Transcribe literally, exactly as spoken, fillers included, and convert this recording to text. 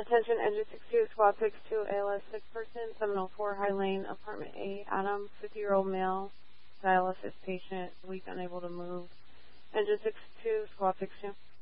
Attention, engine six two, squad six two, A L S six person, seven oh four High Lane, apartment A, Adam, fifty-year-old male, dialysis patient, weak, unable to move. Engine six two, squad six two.